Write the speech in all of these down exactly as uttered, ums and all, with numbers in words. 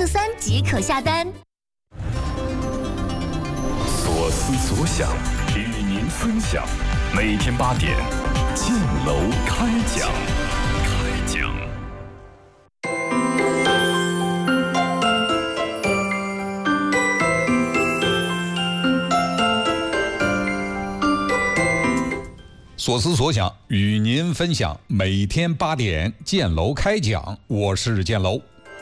三即可下单。 所思所想，与您分享。每天八点，建楼开讲。开讲。 所思所想，与您分享。每天八点，建楼开讲。我是建楼。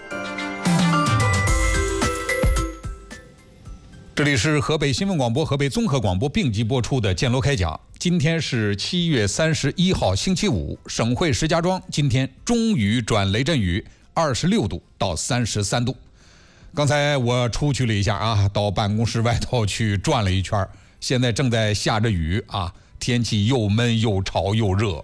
这里是河北新闻广播、河北综合广播并机播出的建楼开讲。今天是七月三十一号，星期五。省会石家庄今天中雨转雷阵雨，二十六度到三十三度。刚才我出去了一下啊，到办公室外头去转了一圈，现在正在下着雨啊，天气又闷又潮又热。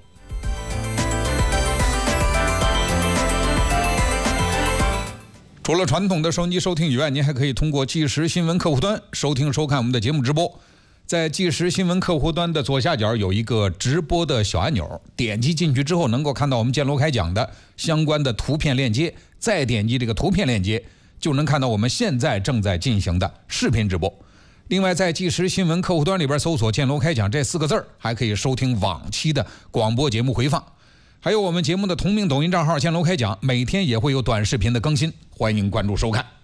除了传统的收音机收听以外，您还可以通过即时新闻客户端收听收看我们的节目直播。在即时新闻客户端的左下角有一个直播的小按钮，点击进去之后能够看到我们建楼开讲的相关的图片链接，再点击这个图片链接就能看到我们现在正在进行的视频直播。另外在即时新闻客户端里边搜索建楼开讲这四个字儿，还可以收听往期的广播节目回放。还有我们节目的同名抖音账号建楼开讲，每天也会有短视频的更新，欢迎关注收看。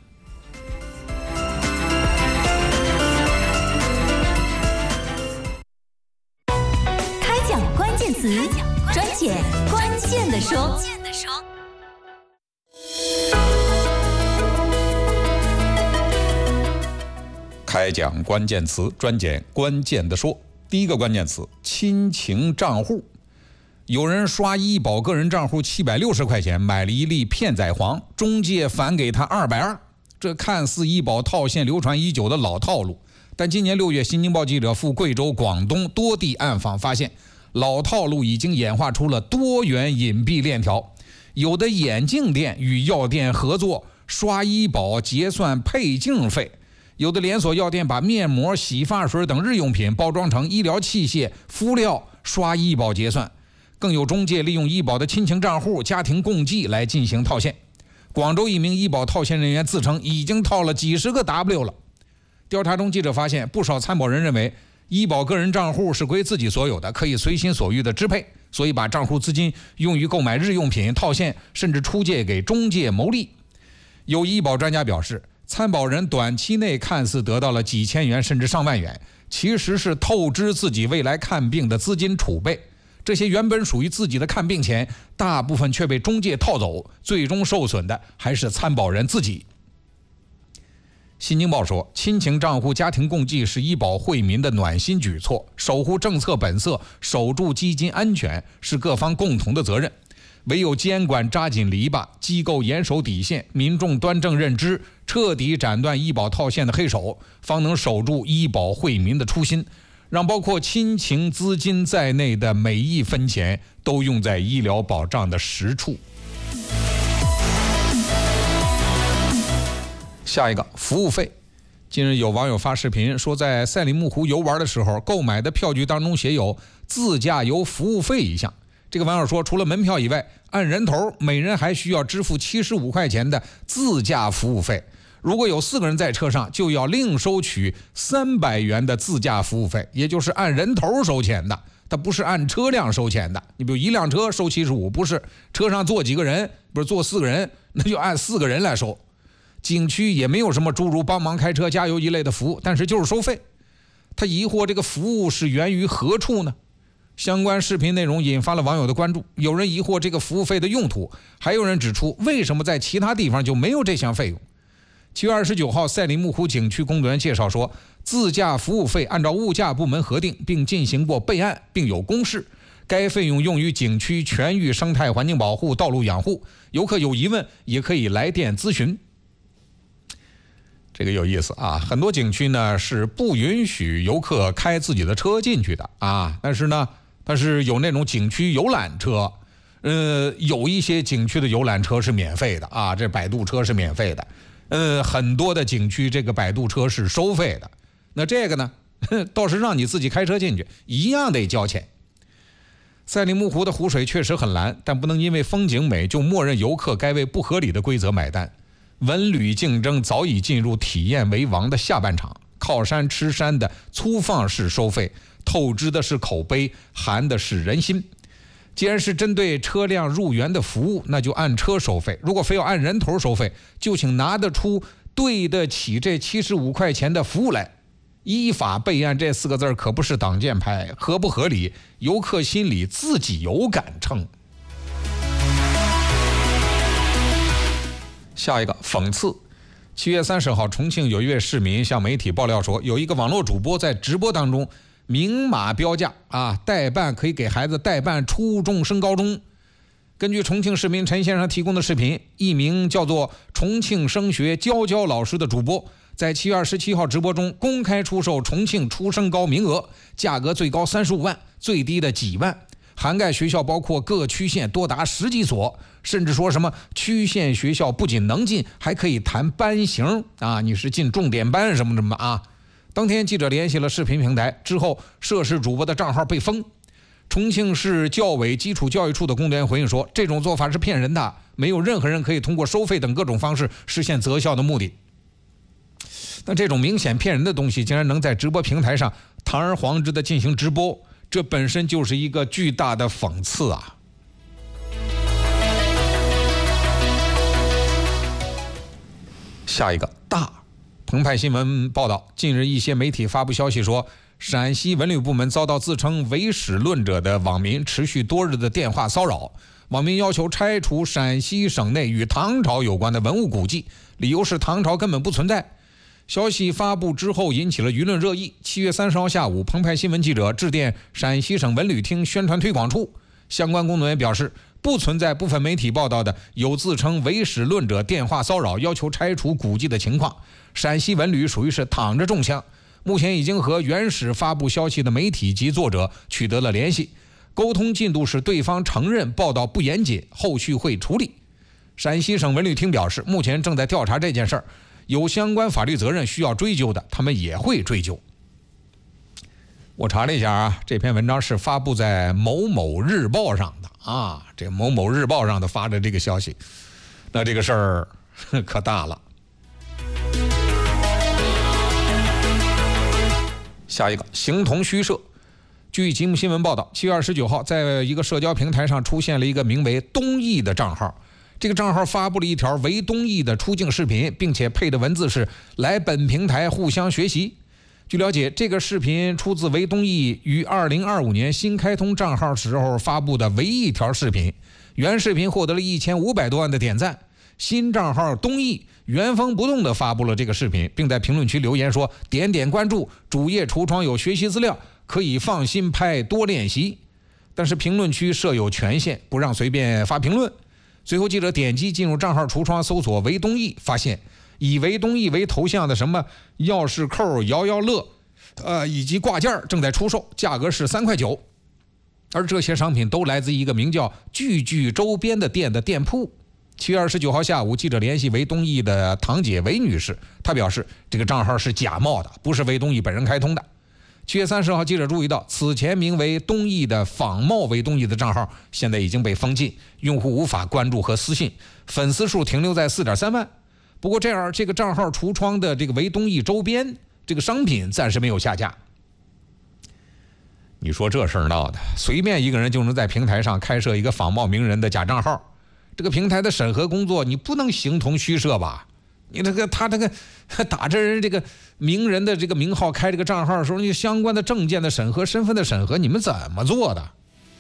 开讲关键词，专解关键的说。 开讲关键词，专解关键的说。第一个关键词：亲情账户。有人刷医保个人账户七百六十块钱买了一粒片仔癀，中介返给他二百二。这看似医保套现流传已久的老套路，但今年六月，新京报记者赴贵州、广东多地暗访，发现老套路已经演化出了多元隐蔽链条。有的眼镜店与药店合作刷医保结算配镜费，有的连锁药店把面膜、洗发水等日用品包装成医疗器械、敷料刷医保结算。更有中介利用医保的亲情账户、家庭共济来进行套现。广州一名医保套现人员自称已经套了几十个 W 了。调查中，记者发现不少参保人认为医保个人账户是归自己所有的，可以随心所欲的支配，所以把账户资金用于购买日用品、套现，甚至出借给中介牟利。有医保专家表示，参保人短期内看似得到了几千元甚至上万元，其实是透支自己未来看病的资金储备。这些原本属于自己的看病钱，大部分却被中介套走，最终受损的还是参保人自己。新京报说，亲情账户家庭共济是医保惠民的暖心举措，守护政策本色，守住基金安全是各方共同的责任。唯有监管扎紧篱笆，机构严守底线，民众端正认知，彻底斩断医保套现的黑手，方能守住医保惠民的初心，让包括亲情资金在内的每一分钱都用在医疗保障的实处。下一个，服务费。近日有网友发视频说，在赛里木湖游玩的时候，购买的票据当中写有自驾游服务费一项。这个网友说，除了门票以外，按人头每人还需要支付七十五块钱的自驾服务费。如果有四个人在车上，就要另收取三百元的自驾服务费，也就是按人头收钱的，它不是按车辆收钱的。你比如一辆车收七十五，不是车上坐几个人，不是坐四个人，那就按四个人来收。景区也没有什么诸如帮忙开车、加油一类的服务，但是就是收费。他疑惑这个服务是源于何处呢？相关视频内容引发了网友的关注，有人疑惑这个服务费的用途，还有人指出为什么在其他地方就没有这项费用。七月二十九号，赛里木湖景区工作人员介绍说，自驾服务费按照物价部门核定，并进行过备案，并有公示。该费用用于景区全域生态环境保护、道路养护。游客有疑问也可以来电咨询。这个有意思啊，很多景区呢是不允许游客开自己的车进去的啊，但是呢，但是有那种景区游览车，呃，有一些景区的游览车是免费的啊，这摆渡车是免费的。呃，很多的景区这个摆渡车是收费的，那这个呢，倒是让你自己开车进去，一样得交钱。赛里木湖的湖水确实很蓝，但不能因为风景美就默认游客该为不合理的规则买单。 文旅竞争早已进入体验为王的下半场，靠山吃山的粗放式收费，透支的是口碑，寒的是人心。既然是针对车辆入园的服务，那就按车收费；如果非要按人头收费，就请拿得出对得起这七十五块钱的服务来。依法备案这四个字可不是挡箭牌，合不合理，游客心里自己有杆秤。下一个讽刺，七月三十号，重庆有一位市民向媒体爆料说，有一个网络主播在直播当中明码标价啊，代办可以给孩子代办初中升高中。根据重庆市民陈先生提供的视频，一名叫做重庆升学娇娇老师的主播在七月二十七号直播中公开出售重庆初升高名额，价格最高三十五万，最低的几万，涵盖学校包括各区县多达十几所，甚至说什么区县学校不仅能进，还可以谈班型啊，你是进重点班什么什么啊。当天记者联系了视频平台之后，涉事主播的账号被封。重庆市教委基础教育处的工作人员回应说，这种做法是骗人的，没有任何人可以通过收费等各种方式实现择校的目的。那这种明显骗人的东西竟然能在直播平台上堂而皇之的进行直播，这本身就是一个巨大的讽刺啊！下一个大，澎湃新闻报道，近日一些媒体发布消息说，陕西文旅部门遭到自称唯史论者的网民持续多日的电话骚扰，网民要求拆除陕西省内与唐朝有关的文物古迹，理由是唐朝根本不存在。消息发布之后引起了舆论热议。七月三十号下午，澎湃新闻记者致电陕西省文旅厅宣传推广处，相关工作人员表示，不存在部分媒体报道的有自称唯史论者电话骚扰要求拆除古迹的情况。陕西文旅属于是躺着中枪，目前已经和原始发布消息的媒体及作者取得了联系，沟通进度是对方承认报道不严谨，后续会处理。陕西省文旅厅表示，目前正在调查这件事儿，有相关法律责任需要追究的，他们也会追究。我查了一下啊，这篇文章是发布在某某日报上的啊，这某某日报上的发的这个消息，那这个事儿可大了。下一个，形同虚设。据吉木新闻报道，七月二十九号，在一个社交平台上出现了一个名为东艺的账号，这个账号发布了一条唯东艺的出镜视频，并且配的文字是来本平台互相学习。据了解，这个视频出自唯东艺于二零二五年新开通账号时候发布的唯一一条视频，原视频获得了一千五百多万的点赞。新账号东艺原封不动地发布了这个视频，并在评论区留言说，点点关注，主页橱窗有学习资料，可以放心拍，多练习。但是评论区设有权限，不让随便发评论。随后记者点击进入账号橱窗搜索唯东艺，发现以唯东艺为头像的什么钥匙扣、摇摇乐呃，以及挂件正在出售，价格是三块九，而这些商品都来自一个名叫聚聚周边的店的店铺。七月二十九号下午，记者联系唯东艺的堂姐韦女士，她表示这个账号是假冒的，不是唯东艺本人开通的。七月三十号，记者注意到此前名为东艺的仿冒唯东艺的账号现在已经被封禁，用户无法关注和私信，粉丝数停留在 四点三万。不过这样，这个账号橱窗的这个唯东艺周边这个商品暂时没有下架。你说这事儿闹的，随便一个人就能在平台上开设一个仿冒名人的假账号，这个平台的审核工作你不能形同虚设吧？你这个他这个打着人这个名人的这个名号开这个账号的时候，你相关的证件的审核、身份的审核，你们怎么做的？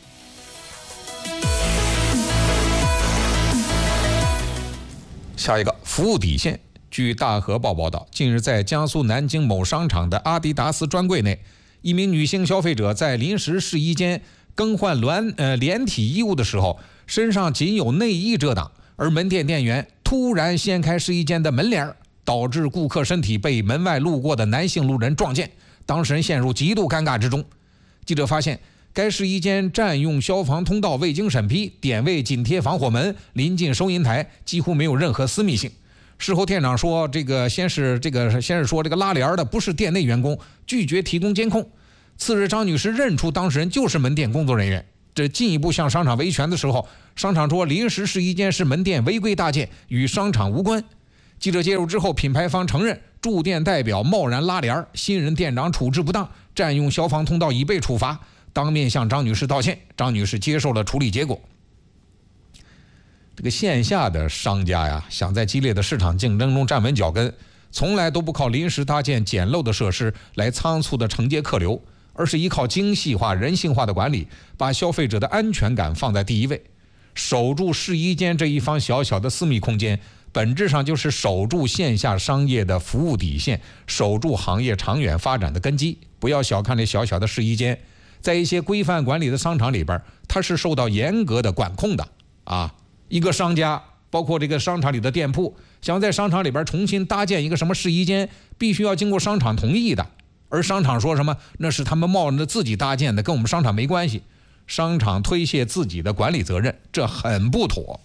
下一个，服务底线。据大河报报道，近日在江苏南京某商场的阿迪达斯专柜内，一名女性消费者在临时试衣间更换连呃连体衣物的时候，身上仅有内衣遮挡，而门店店员突然掀开试衣间的门帘，导致顾客身体被门外路过的男性路人撞见，当事人陷入极度尴尬之中。记者发现，该试衣间占用消防通道未经审批，点位紧贴防火门，临近收银台，几乎没有任何私密性。事后店长说，这个先是这个先是说这个拉帘的不是店内员工，拒绝提供监控。次日，张女士认出当事人就是门店工作人员。这进一步向商场维权的时候，商场说临时试衣间是门店违规搭建，与商场无关。 记者介入之后，品牌方承认驻店代表贸然拉帘，新任店长处置不当，占用消防通道已被处罚，当面向张女士道歉。张女士接受了处理结果。这个线下的商家呀，想在激烈的市场竞争中站稳脚跟，从来都不靠临时搭建简陋的设施来仓促的承接客流，而是依靠精细化、人性化的管理，把消费者的安全感放在第一位。守住试衣间这一方小小的私密空间，本质上就是守住线下商业的服务底线，守住行业长远发展的根基。不要小看这小小的试衣间，在一些规范管理的商场里边，它是受到严格的管控的啊。一个商家，包括这个商场里的店铺，想在商场里边重新搭建一个什么试衣间，必须要经过商场同意的。而商场说什么，那是他们冒着自己搭建的，跟我们商场没关系。商场推卸自己的管理责任，这很不妥。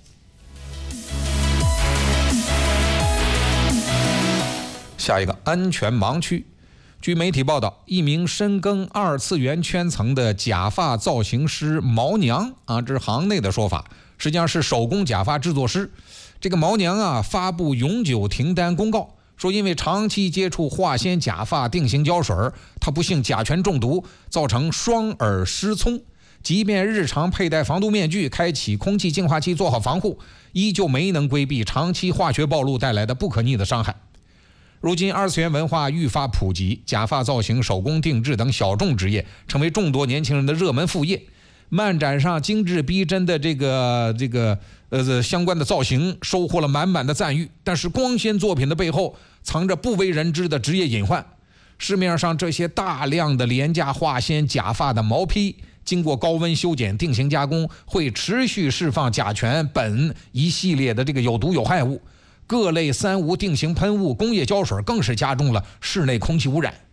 下一个，安全盲区。据媒体报道，一名深耕二次元圈层的假发造型师毛娘啊，这是行内的说法，实际上是手工假发制作师。这个毛娘啊，发布永久停单公告，说因为长期接触化纤假发定型胶水，他不幸甲醛中毒，造成双耳失聪。即便日常佩戴防毒面具，开启空气净化器做好防护，依旧没能规避长期化学暴露带来的不可逆的伤害。如今二次元文化愈发普及，假发造型、手工定制等小众职业成为众多年轻人的热门副业。漫展上精致逼真的这个这个呃相关的造型收获了满满的赞誉，但是光鲜作品的背后藏着不为人知的职业隐患。市面上这些大量的廉价化纤假发的毛坯，经过高温修剪、定型加工，会持续释放甲醛、苯一系列的这个有毒有害物。各类三无定型喷雾、工业胶水更是加重了室内空气污染。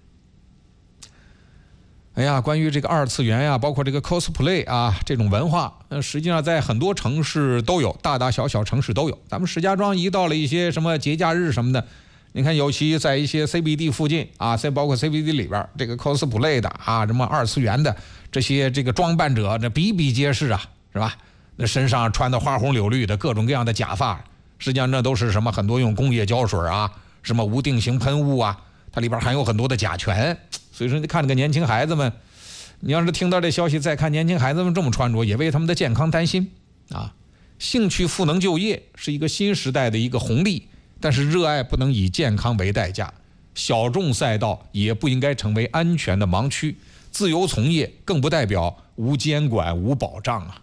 哎呀，关于这个二次元呀，包括这个 cosplay 啊这种文化，呃，实际上在很多城市都有，大大小小城市都有。咱们石家庄一到了一些什么节假日什么的，你看，尤其在一些 C B D 附近啊，在包括 C B D 里边，这个 cosplay 的啊，什么二次元的这些这个装扮者，这比比皆是啊，是吧？那身上穿的花红柳绿的各种各样的假发。实际上那都是什么很多用工业胶水啊，什么无定型喷雾啊，它里边含有很多的甲醛。所以说你看这个年轻孩子们，你要是听到这消息再看年轻孩子们这么穿着，也为他们的健康担心啊。兴趣赋能就业是一个新时代的一个红利，但是热爱不能以健康为代价，小众赛道也不应该成为安全的盲区，自由从业更不代表无监管无保障啊。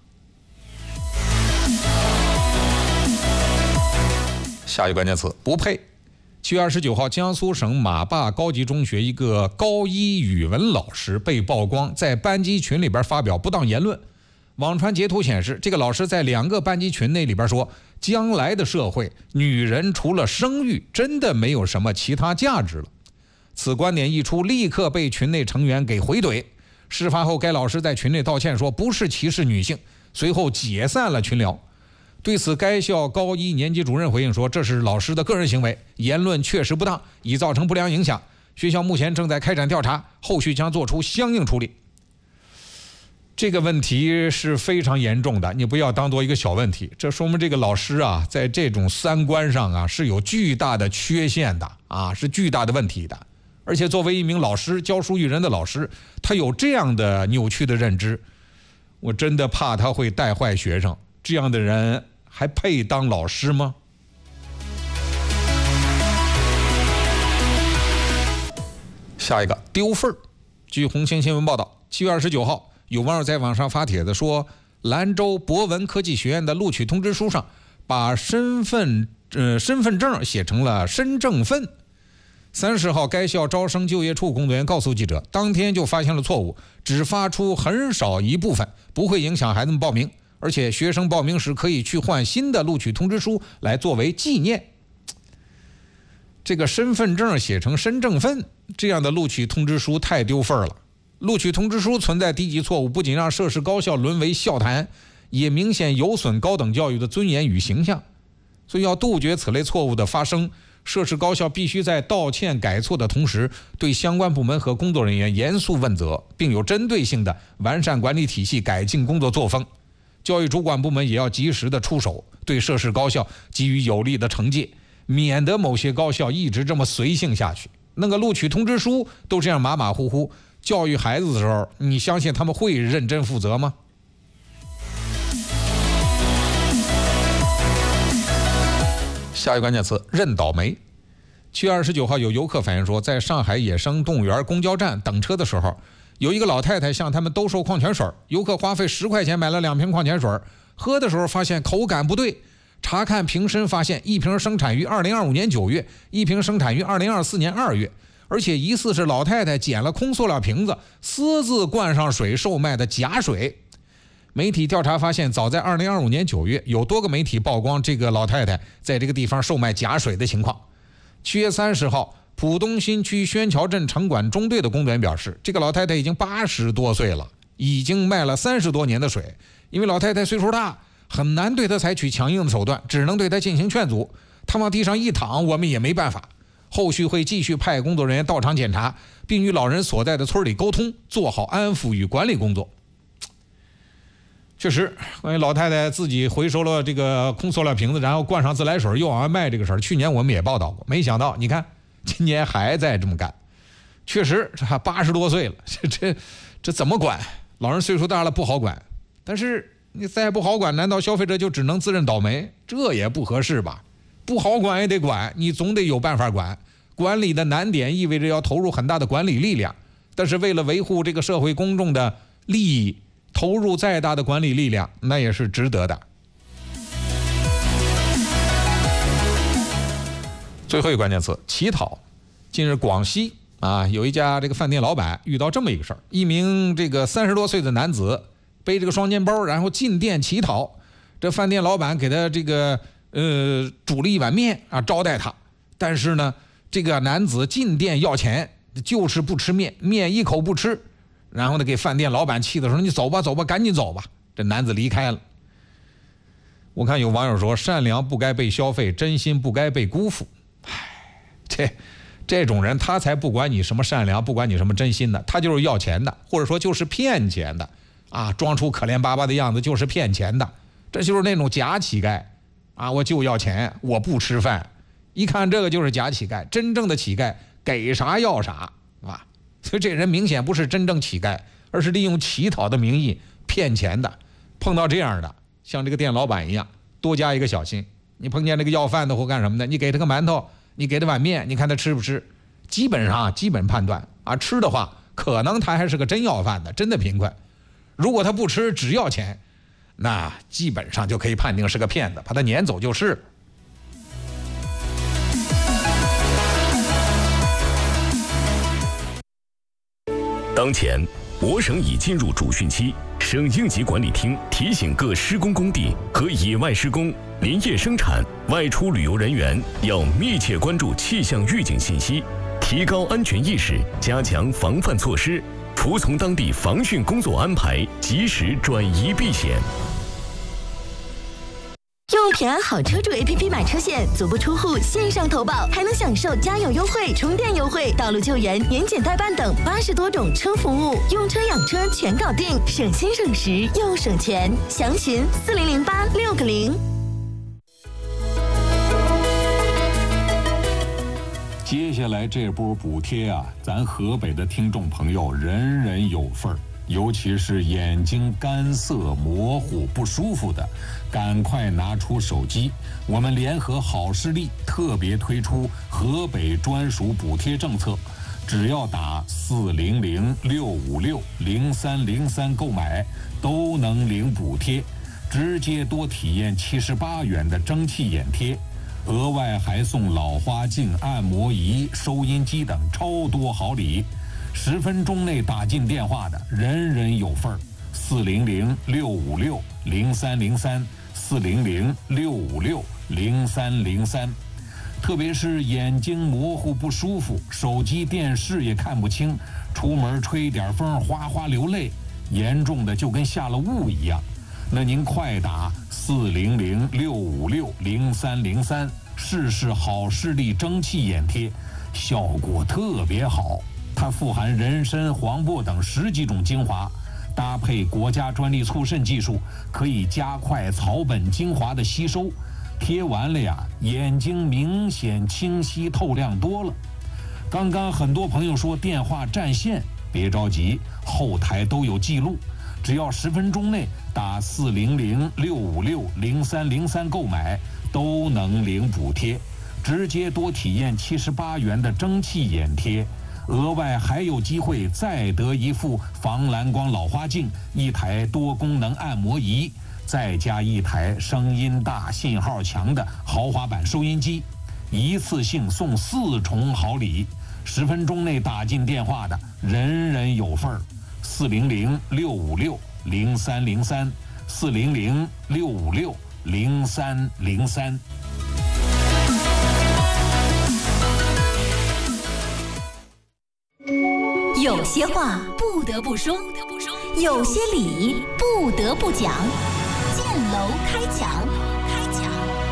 下一个关键词，不配。七月二十九号，江苏省马坝高级中学一个高一语文老师被曝光在班级群里边发表不当言论。网传截图显示，这个老师在两个班级群内里边说，将来的社会，女人除了生育，真的没有什么其他价值了。此观点一出，立刻被群内成员给回怼。事发后，该老师在群内道歉说，不是歧视女性，随后解散了群聊。对此，该校高一年级主任回应说，这是老师的个人行为，言论确实不当，已造成不良影响。学校目前正在开展调查，后续将做出相应处理。这个问题是非常严重的，你不要当做一个小问题。这说明这个老师啊，在这种三观上啊是有巨大的缺陷的啊，是巨大的问题的。而且作为一名老师，教书育人的老师，他有这样的扭曲的认知，我真的怕他会带坏学生。这样的人还配当老师吗？下一个，丢份儿。据红星新闻报道，七月二十九号，有网友在网上发帖子说，兰州博文科技学院的录取通知书上把身份呃身份证写成了身证份。三十号，该校招生就业处工作人员告诉记者，当天就发现了错误，只发出很少一部分，不会影响孩子们报名。而且学生报名时可以去换新的录取通知书来作为纪念。这个身份证写成身证份，这样的录取通知书太丢份了。录取通知书存在低级错误，不仅让涉事高校沦为笑谈，也明显有损高等教育的尊严与形象。所以要杜绝此类错误的发生，涉事高校必须在道歉改错的同时，对相关部门和工作人员严肃问责，并有针对性的完善管理体系，改进工作作风。教育主管部门也要及时的出手，对涉事高校给予有力的惩戒， 免得某些高校一直这么随性下去，那个录取通知书都这样马马虎虎，教育孩子的时候，你相信他们会认真负责吗？下一个关键词认倒霉。七月二十九号，有游客反映说，在上海野生动物园公交站等车的时候，有一个老太太向他们兜售矿泉水，游客花费十块钱买了两瓶矿泉水，喝的时候发现口感不对，查看瓶身发现一瓶生产于二零二五年九月，一瓶生产于二零二四年二月，而且疑似是老太太捡了空塑料瓶子私自灌上水售卖的假水。媒体调查发现，早在二零二五年九月，有多个媒体曝光这个老太太在这个地方售卖假水的情况。七月三十号，浦东新区宣桥镇城管中队的工作人员表示，这个老太太已经八十多岁了，已经卖了三十多年的水。因为老太太岁数大，很难对她采取强硬的手段，只能对她进行劝阻。她往地上一躺，我们也没办法。后续会继续派工作人员到场检查，并与老人所在的村里沟通，做好安抚与管理工作。确实，关于老太太自己回收了这个空塑料瓶子，然后灌上自来水又往外卖这个事儿，去年我们也报道过。没想到，你看今年还在这么干。确实，这八十多岁了，这这这怎么管？老人岁数大了不好管。但是你再不好管，难道消费者就只能自认倒霉？这也不合适吧？不好管也得管，你总得有办法管。管理的难点意味着要投入很大的管理力量，但是为了维护这个社会公众的利益，投入再大的管理力量，那也是值得的。最后一个关键词乞讨。近日广西啊，有一家这个饭店老板遇到这么一个事儿，一名这个三十多岁的男子背这个双肩包，然后进店乞讨。这饭店老板给他这个呃煮了一碗面啊招待他，但是呢，这个男子进店要钱，就是不吃面，面一口不吃。然后呢，给饭店老板气的说：“你走吧，走吧，赶紧走吧。”这男子离开了。我看有网友说，善良不该被消费，真心不该被辜负。唉，这这种人他才不管你什么善良，不管你什么真心的，他就是要钱的，或者说就是骗钱的啊，装出可怜巴巴的样子就是骗钱的，这就是那种假乞丐啊！我就要钱，我不吃饭，一看这个就是假乞丐。真正的乞丐给啥要啥啊！所以这人明显不是真正乞丐，而是利用乞讨的名义骗钱的。碰到这样的，像这个店老板一样，多加一个小心。你碰见这个要饭的或干什么的，你给他个馒头，你给他碗面，你看他吃不吃？基本上基本判断啊，吃的话，可能他还是个真要饭的，真的贫困。如果他不吃，只要钱，那基本上就可以判定是个骗子，把他撵走就是。 当前，我省已进入主汛期，省应急管理厅提醒各施工工地和野外施工、林业生产、外出旅游人员要密切关注气象预警信息，提高安全意识，加强防范措施，服从当地防汛工作安排，及时转移避险。 用平安好车主 A P P 买车险，足不出户线上投保，还能享受加油优惠、充电优惠、道路救援、年检代办等八十多种车服务，用车养车全搞定，省心省时又省钱。详询四零零八六个零。 接下来这波补贴啊，咱河北的听众朋友人人有份儿。尤其是眼睛干涩、模糊、不舒服的，赶快拿出手机。我们联合好视力特别推出河北专属补贴政策，只要打四零零六五六零三零三购买，都能领补贴，直接多体验七十八元的蒸汽眼贴，额外还送老花镜、按摩仪、收音机等超多好礼。十分钟内打进电话的，人人有份儿。四零零六五六零三零三，四零零六五六零三零三。特别是眼睛模糊不舒服，手机电视也看不清，出门吹点风哗哗流泪，严重的就跟下了雾一样。那您快打四零零六五六零三零三，试试好视力蒸汽眼贴，效果特别好。它富含人参、黄柏等十几种精华，搭配国家专利促渗技术，可以加快草本精华的吸收， 贴完了呀，眼睛明显清晰透亮多了。刚刚很多朋友说电话占线，别着急，后台都有记录，只要十分钟内打四零零六五六零三零三购买，都能领补贴，直接多体验七十八元的蒸汽眼贴。额外还有机会再得一副防蓝光老花镜，一台多功能按摩仪，再加一台声音大、信号强的豪华版收音机，一次性送四重好礼。十分钟内打进电话的，人人有份儿。四零零六五六零三零三，四零零六五六零三零三。 有些话不得不说，有些理不得不讲。建楼开讲，开讲。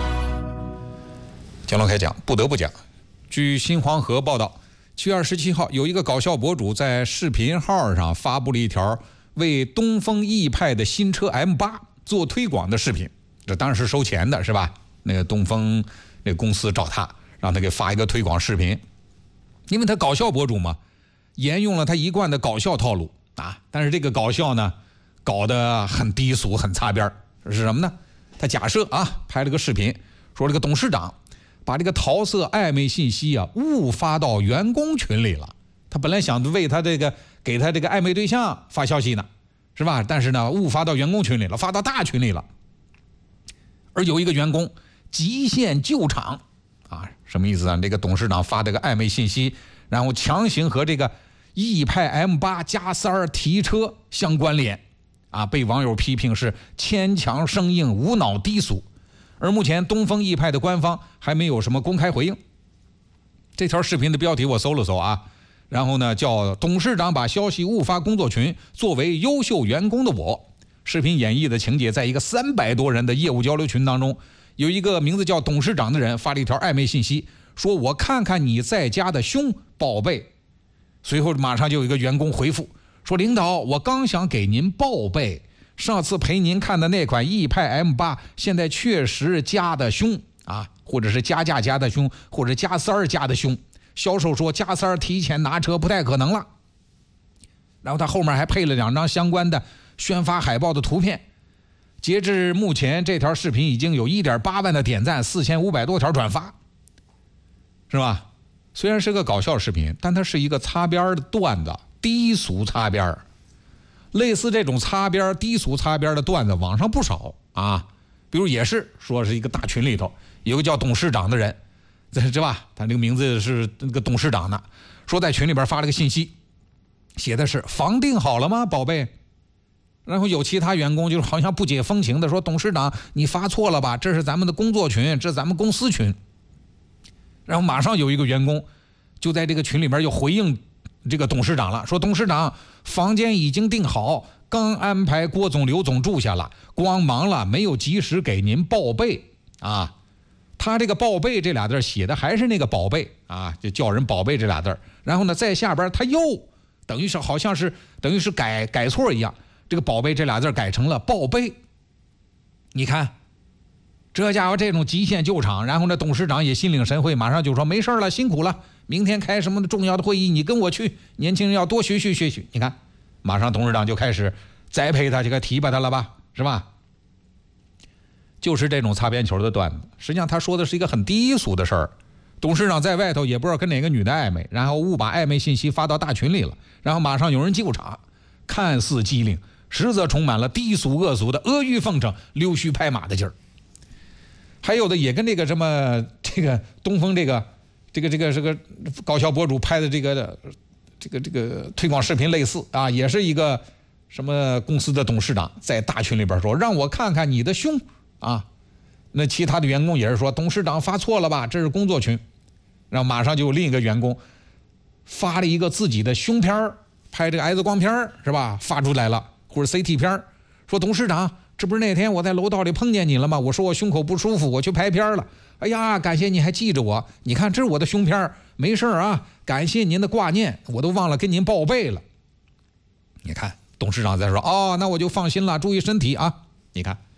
建楼开讲，不得不讲。据新黄河报道，七月二十七号，有一个搞笑博主在视频号上发布了一条为东风奕派的新车 M 八 做推广的视频，这当然是收钱的，是吧？那个东风那个公司找他，让他给发一个推广视频，因为他搞笑博主嘛。沿用了他一贯的搞笑套路啊，但是这个搞笑呢，搞得很低俗、很擦边。是什么呢？他假设啊，拍了个视频，说这个董事长把这个桃色暧昧信息啊误发到员工群里了。他本来想为他这个给他这个暧昧对象发消息呢，是吧？但是呢，误发到员工群里了，发到大群里了。而有一个员工极限救场啊，什么意思啊？这个董事长发这个暧昧信息，然后强行和这个奕派 M 八 加三儿提车相关联啊，被网友批评是牵强生硬、无脑低俗。而目前东风奕派的官方还没有什么公开回应。这条视频的标题我搜了搜啊，然后呢叫董事长把消息误发工作群，作为优秀员工的我。视频演绎的情节在一个三百多人的业务交流群当中，有一个名字叫董事长的人发了一条暧昧信息，说我看看你在家的胸，宝贝。随后马上就有一个员工回复说，领导，我刚想给您报备，上次陪您看的那款奕派 M 八 现在确实加的凶啊，或者是加价加的凶，或者加三儿加的凶，销售说加三儿提前拿车不太可能了。然后他后面还配了两张相关的宣发海报的图片。截至目前，这条视频已经有 一点八万的点赞，四千五百多条转发，是吧？虽然是个搞笑视频，但它是一个擦边的段子，低俗擦边。类似这种擦边、低俗擦边的段子，网上不少啊。比如也是说是一个大群里头有个叫董事长的人，是吧？他这个名字是那个董事长呢，说在群里边发了个信息，写的是房订好了吗，宝贝？然后有其他员工就是好像不解风情的说，董事长你发错了吧？这是咱们的工作群，这是咱们公司群。然后马上有一个员工就在这个群里面又回应这个董事长了，说董事长房间已经订好，刚安排郭总刘总住下了，光忙了没有及时给您报备啊。他这个报备这俩字写的还是那个宝贝啊，就叫人宝贝这俩字。然后呢在下边他又等于是好像是等于是改改错一样，这个宝贝这俩字改成了报备。你看这家伙这种极限救场，然后呢，董事长也心领神会，马上就说没事了，辛苦了，明天开什么重要的会议，你跟我去，年轻人要多学习学习。你看，马上董事长就开始栽培他，这个提拔他了吧，是吧？就是这种擦边球的段子，实际上他说的是一个很低俗的事儿。董事长在外头也不知道跟哪个女的暧昧，然后误把暧昧信息发到大群里了，然后马上有人救场，看似机灵，实则充满了低俗恶俗的阿谀奉承、溜须拍马的劲儿。还有的也跟这个什么这个东风这个这个这个这个搞笑博主拍的这个这个这个推广视频类似啊，也是一个什么公司的董事长在大群里边说，让我看看你的胸啊。那其他的员工也是说，董事长发错了吧，这是工作群。然后马上就有另一个员工发了一个自己的胸片，拍这个 X 光片是吧，发出来了，或者 C T 片，说董事长，这不是那天我在楼道里碰见你了吗？我说我胸口不舒服，我去拍片了。哎呀，感谢你还记着我，你看这是我的胸片，没事啊，感谢您的挂念，我都忘了跟您报备了。你看董事长在说，哦，那我就放心了，注意身体啊。你看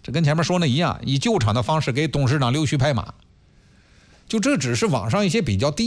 这跟前面说那一样，以救场的方式给董事长刘旭拍马。就这只是网上一些比较低